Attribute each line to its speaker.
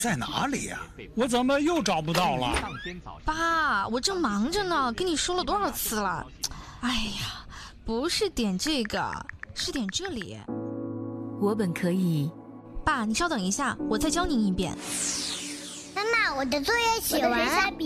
Speaker 1: 在哪里呀？
Speaker 2: 我怎么又找不到了？
Speaker 3: 爸，我正忙着呢，跟你说了多少次了？哎呀，不是点这个，是点这里。
Speaker 4: 我本可以。
Speaker 3: 爸，你稍等一下，我再教您一遍。
Speaker 5: 妈妈，我的作业写完了。